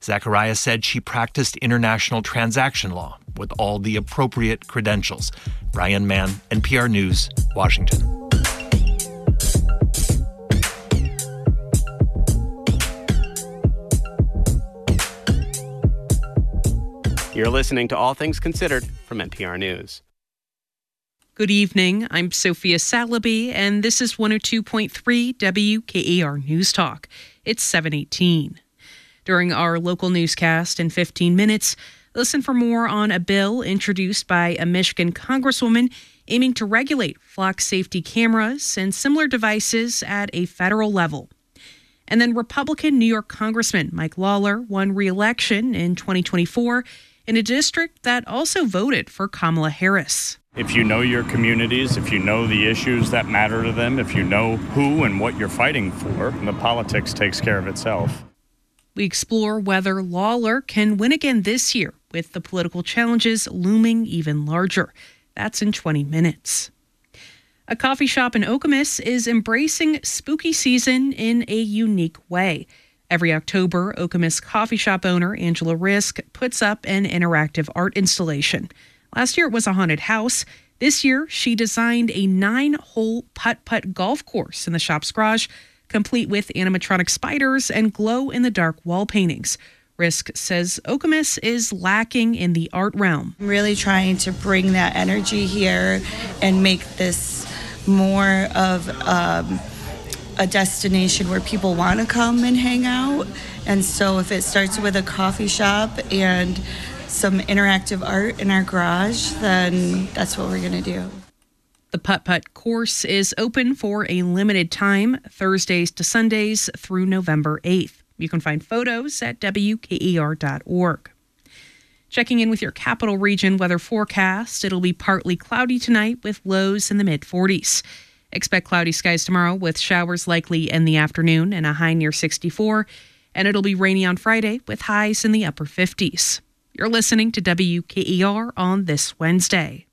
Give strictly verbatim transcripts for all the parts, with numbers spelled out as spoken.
Zachariah said she practiced international transaction law with all the appropriate credentials. Ryan Mann, N P R News, Washington. You're listening to All Things Considered from N P R News. Good evening. I'm Sophia Salaby, and this is one oh two point three W K A R News Talk. It's seven eighteen. During our local newscast in fifteen minutes, listen for more on a bill introduced by a Michigan congresswoman aiming to regulate flock safety cameras and similar devices at a federal level. And then Republican New York Congressman Mike Lawler won re-election in twenty twenty-four in a district that also voted for Kamala Harris. If you know your communities, if you know the issues that matter to them, if you know who and what you're fighting for, the politics takes care of itself. We explore whether Lawler can win again this year, with the political challenges looming even larger. That's in twenty minutes. A coffee shop in Okemos is embracing spooky season in a unique way. Every October, Okemos coffee shop owner Angela Risk puts up an interactive art installation. Last year it was a haunted house. This year she designed a nine-hole putt-putt golf course in the shop's garage, complete with animatronic spiders and glow-in-the-dark wall paintings. Risk says Okemos is lacking in the art realm. I'm really trying to bring that energy here and make this more of um, a destination where people want to come and hang out. And so if it starts with a coffee shop and some interactive art in our garage, then that's what we're going to do. The putt-putt course is open for a limited time, Thursdays to Sundays through November eighth. You can find photos at W K A R dot org. Checking in with your capital region weather forecast, it'll be partly cloudy tonight with lows in the mid forties. Expect cloudy skies tomorrow with showers likely in the afternoon and a high near sixty-four. And it'll be rainy on Friday with highs in the upper fifties. You're listening to W K A R on this Wednesday.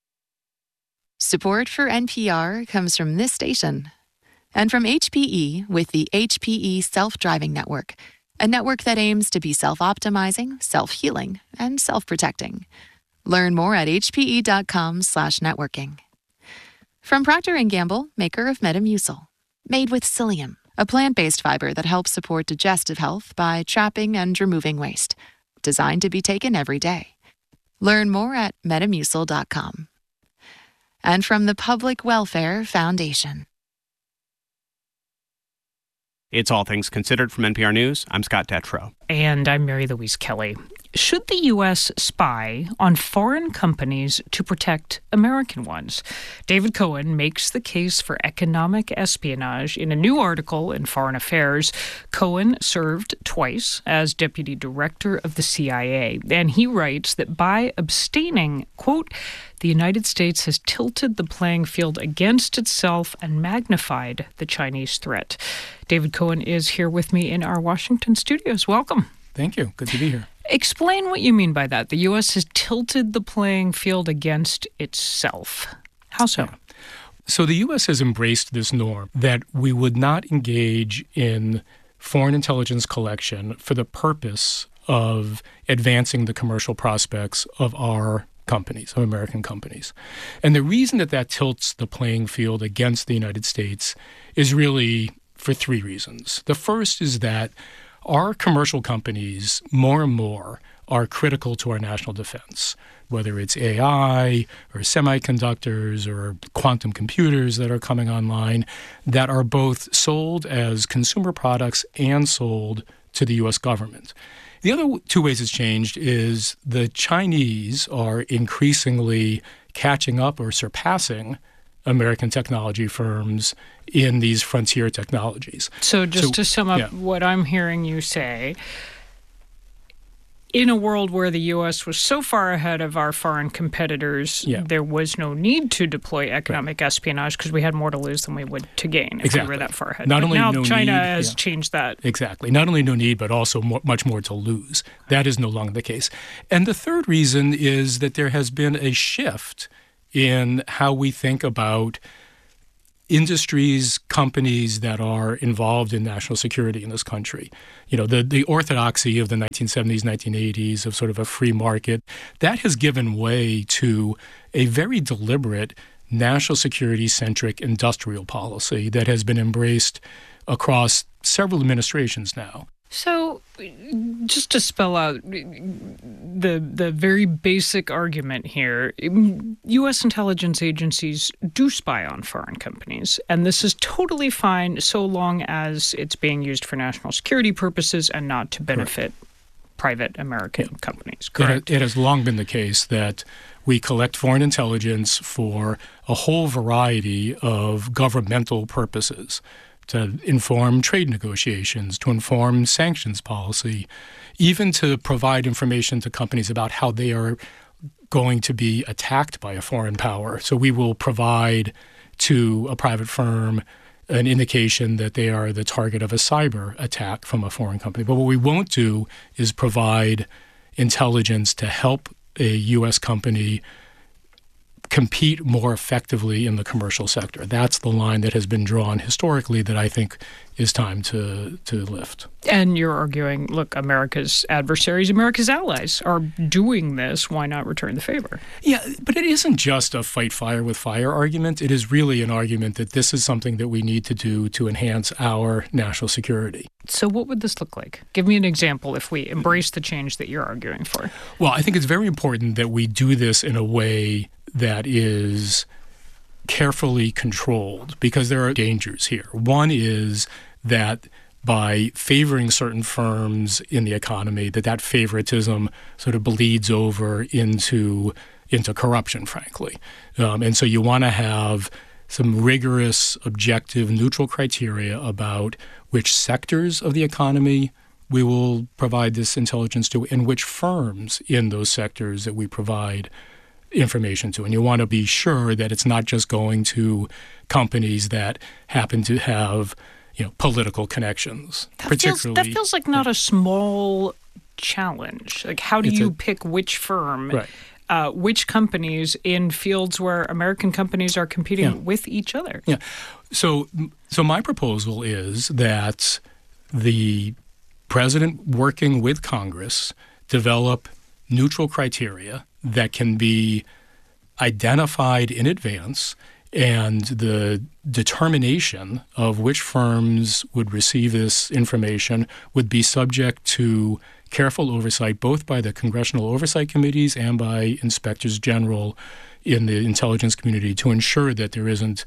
Support for N P R comes from this station and from H P E with the H P E Self-Driving Network, a network that aims to be self-optimizing, self-healing, and self-protecting. Learn more at hpe.com slash networking. From Procter and Gamble, maker of Metamucil, made with psyllium, a plant-based fiber that helps support digestive health by trapping and removing waste. Designed to be taken every day. Learn more at metamucil dot com. And from the Public Welfare Foundation. It's All Things Considered from N P R News. I'm Scott Detrow. And I'm Mary Louise Kelly. Should the U S spy on foreign companies to protect American ones? David Cohen makes the case for economic espionage in a new article in Foreign Affairs. Cohen served twice as deputy director of the C I A, and he writes that by abstaining, quote, the United States has tilted the playing field against itself and magnified the Chinese threat. David Cohen is here with me in our Washington studios. Welcome. Thank you. Good to be here. Explain what you mean by that. The U S has tilted the playing field against itself. How so? Yeah. So the U S has embraced this norm that we would not engage in foreign intelligence collection for the purpose of advancing the commercial prospects of our companies, of American companies. And the reason that that tilts the playing field against the United States is really for three reasons. The first is that our commercial companies more and more are critical to our national defense, whether it's A I or semiconductors or quantum computers that are coming online that are both sold as consumer products and sold to the U S government. The other two ways it's changed is the Chinese are increasingly catching up or surpassing American technology firms in these frontier technologies. So just so, to sum up yeah. what I'm hearing you say, in a world where the U S was so far ahead of our foreign competitors, yeah. there was no need to deploy economic right. espionage because we had more to lose than we would to gain if exactly. we were that far ahead. Not but only now no China need, has yeah. changed that. Exactly. Not only no need, but also more, much more to lose. That is no longer the case. And the third reason is that there has been a shift in how we think about industries, companies that are involved in national security in this country. You know, the, the orthodoxy of the nineteen seventies, nineteen eighties of sort of a free market, that has given way to a very deliberate national security-centric industrial policy that has been embraced across several administrations now. So, just to spell out the the very basic argument here, U S intelligence agencies do spy on foreign companies, and this is totally fine so long as it's being used for national security purposes and not to benefit Correct. private American yeah. companies. Correct? It, it has long been the case that we collect foreign intelligence for a whole variety of governmental purposes, to inform trade negotiations, to inform sanctions policy, even to provide information to companies about how they are going to be attacked by a foreign power. So we will provide to a private firm an indication that they are the target of a cyber attack from a foreign company. But what we won't do is provide intelligence to help a U S company compete more effectively in the commercial sector. That's the line that has been drawn historically that I think is time to to lift. And you're arguing, look, America's adversaries, America's allies are doing this. Why not return the favor? Yeah, but it isn't just a fight fire with fire argument. It is really an argument that this is something that we need to do to enhance our national security. So what would this look like? Give me an example if we embrace the change that you're arguing for. Well, I think it's very important that we do this in a way that is carefully controlled, because there are dangers here. One is that by favoring certain firms in the economy, that that favoritism sort of bleeds over into into corruption, frankly. Um, and so you want to have some rigorous, objective, neutral criteria about which sectors of the economy we will provide this intelligence to and which firms in those sectors that we provide information to. And you want to be sure that it's not just going to companies that happen to have, you know, political connections. That particularly, feels, that feels like not a small challenge. Like, how do you a, pick which firm, right. uh, which companies in fields where American companies are competing yeah. with each other? Yeah. So, so my proposal is that the president, working with Congress, develop neutral criteria that can be identified in advance, and the determination of which firms would receive this information would be subject to careful oversight both by the congressional oversight committees and by inspectors general in the intelligence community to ensure that there isn't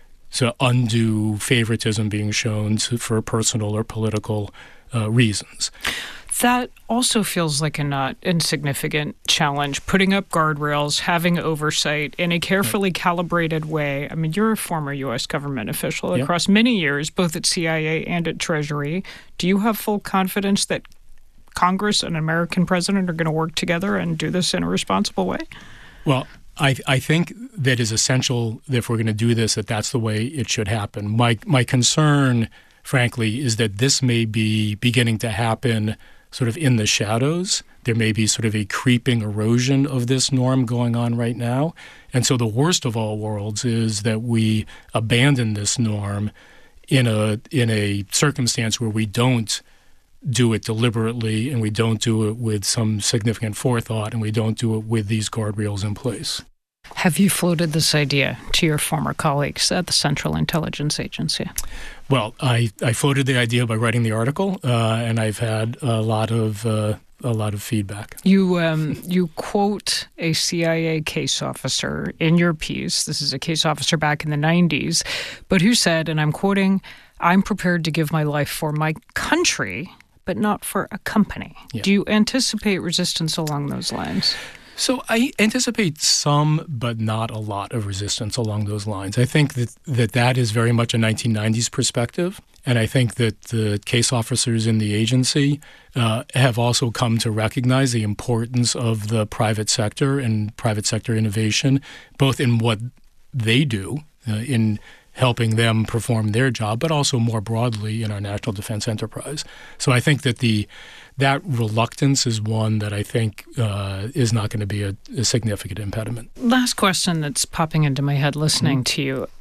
so undue favoritism being shown to, for personal or political uh, reasons. That also feels like a not insignificant challenge, putting up guardrails, having oversight in a carefully calibrated way. I mean, you're a former U S government official yeah. across many years, both at C I A and at Treasury. Do you have full confidence that Congress and an American president are going to work together and do this in a responsible way? Well, I, I think that is essential that if we're going to do this, that that's the way it should happen. My, my concern, frankly, is that this may be beginning to happen sort of in the shadows. There may be sort of a creeping erosion of this norm going on right now. And so the worst of all worlds is that we abandon this norm in a in a circumstance where we don't do it deliberately and we don't do it with some significant forethought and we don't do it with these guardrails in place. Have you floated this idea to your former colleagues at the Central Intelligence Agency? Well, I, I floated the idea by writing the article, uh, and I've had a lot of uh, a lot of feedback. You um, you quote a C I A case officer in your piece. This is a case officer back in the nineties, but who said, and I'm quoting, "I'm prepared to give my life for my country, but not for a company." Yeah. Do you anticipate resistance along those lines? So I anticipate some, but not a lot of resistance along those lines. I think that that, that is very much a nineteen nineties perspective. And I think that the case officers in the agency uh, have also come to recognize the importance of the private sector and private sector innovation, both in what they do, uh, in helping them perform their job, but also more broadly in our national defense enterprise. So I think that the that reluctance is one that I think uh, is not going to be a, a significant impediment. Last question that's popping into my head listening mm-hmm. to you. At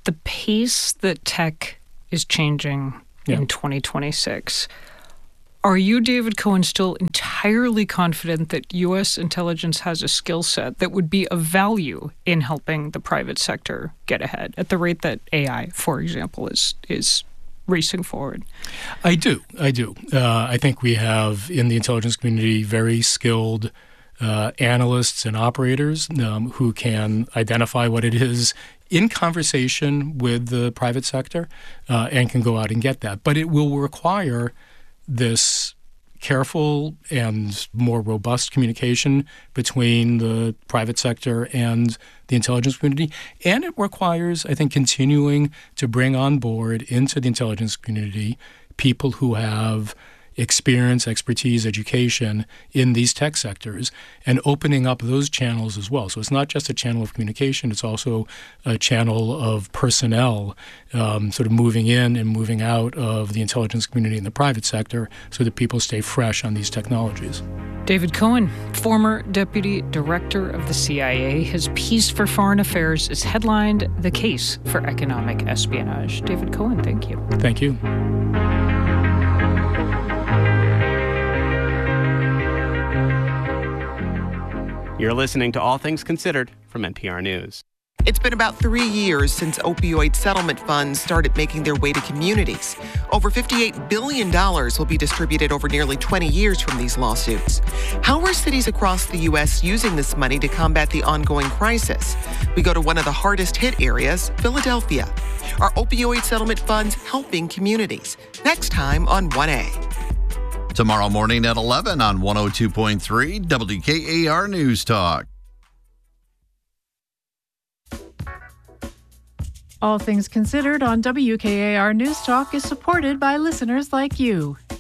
the pace that tech is changing yeah. in twenty twenty-six, are you, David Cohen, still entirely confident that U S intelligence has a skill set that would be of value in helping the private sector get ahead at the rate that A I, for example, is is racing forward? I do. I do. Uh, I think we have in the intelligence community very skilled uh, analysts and operators um, who can identify what it is in conversation with the private sector uh, and can go out and get that. But it will require this careful and more robust communication between the private sector and the intelligence community. And it requires, I think, continuing to bring on board into the intelligence community people who have experience, expertise, education in these tech sectors and opening up those channels as well. So it's not just a channel of communication, it's also a channel of personnel um, sort of moving in and moving out of the intelligence community and the private sector so that people stay fresh on these technologies. David Cohen, former Deputy Director of the C I A. His piece for Foreign Affairs is headlined "The Case for Economic Espionage." David Cohen, thank you. Thank you. You're listening to All Things Considered from N P R News. It's been about three years since opioid settlement funds started making their way to communities. Over fifty-eight billion dollars will be distributed over nearly twenty years from these lawsuits. How are cities across the U S using this money to combat the ongoing crisis? We go to one of the hardest hit areas, Philadelphia. Are opioid settlement funds helping communities? Next time on one A. Tomorrow morning at eleven on one oh two point three W K A R News Talk. All Things Considered on W K A R News Talk is supported by listeners like you.